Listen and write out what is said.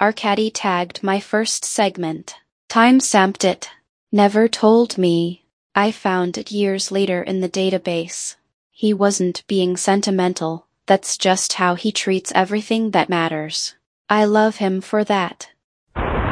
Arcady tagged my first segment. Timestamped it. Never told me. I found it years later in the database. He wasn't being sentimental. That's just how he treats everything that matters. I love him for that.